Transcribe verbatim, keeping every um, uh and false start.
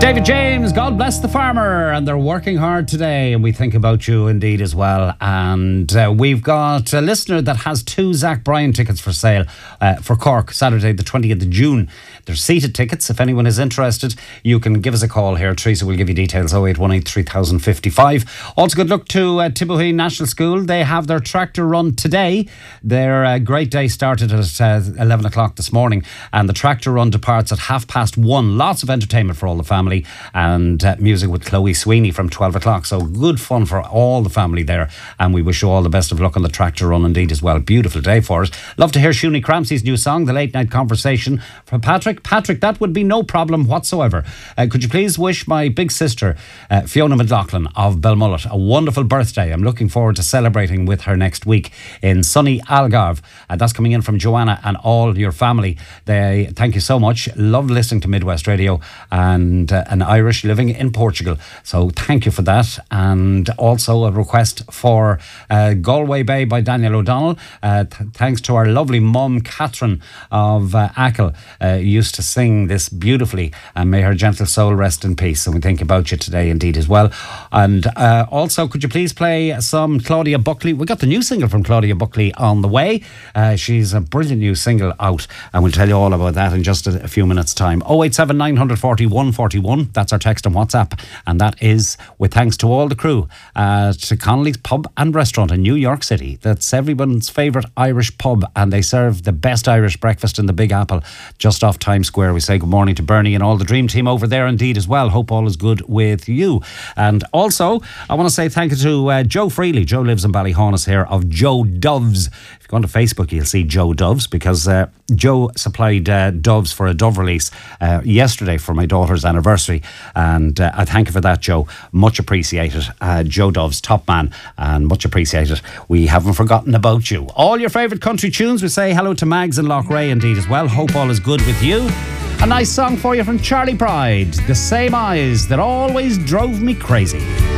David James, God bless the farmer, and they're working hard today, and we think about you indeed as well. And uh, we've got a listener that has two Zach Bryan tickets for sale uh, for Cork, Saturday the twentieth of June. They're seated tickets. If anyone is interested, you can give us a call here. Teresa will give you details, oh eight one eight, three thousand fifty-five. Also, good luck to uh, Tibuhain National School. They have their tractor run today. Their uh, great day started at uh, eleven o'clock this morning, and the tractor run departs at half past one. Lots of entertainment for all the family, and uh, music with Chloe Sweeney from twelve o'clock. So good fun for all the family there, and we wish you all the best of luck on the tractor run indeed as well. Beautiful day for us. Love to hear Shuni Cramsey's new song, The Late Night Conversation, from Patrick. Patrick, that would be no problem whatsoever. Uh, could you please wish my big sister, uh, Fiona McLaughlin of Belmullet, a wonderful birthday. I'm looking forward to celebrating with her next week in sunny Algarve. Uh, that's coming in from Joanna and all your family. They thank you so much. Love listening to Midwest Radio, and uh, an Irish living in Portugal. So thank you for that. And also a request for uh, Galway Bay by Daniel O'Donnell. Uh, th- thanks to our lovely mum, Catherine of uh, Achill, uh, used to sing this beautifully, and may her gentle soul rest in peace. And we think about you today indeed as well. And uh, also, could you please play some Claudia Buckley? We got the new single from Claudia Buckley on the way. Uh, she's a brilliant new single out, and we'll tell you all about that in just a, a few minutes' time. oh eight seven, nine four one, one four one. That's our text on WhatsApp, and that is with thanks to all the crew uh, to Connolly's Pub and Restaurant in New York City. That's everyone's favourite Irish pub, and they serve the best Irish breakfast in the Big Apple just off Times Square. We say good morning to Bernie and all the dream team over there indeed as well. Hope all is good with you. And also I want to say thank you to uh, Joe Freely. Joe lives in Ballyhaunis here, of Joe Doves. If you go onto Facebook, you'll see Joe Doves, because uh, Joe supplied uh, doves for a dove release uh, yesterday for my daughter's anniversary, and uh, I thank you for that, Joe. Much appreciated. uh, Joe Doves, top man, and much appreciated. We haven't forgotten about you. All your favourite country tunes. We say hello to Mags and Lochray indeed as well. Hope all is good with you. A nice song for you from Charlie Pride, The Same Eyes That Always Drove Me Crazy.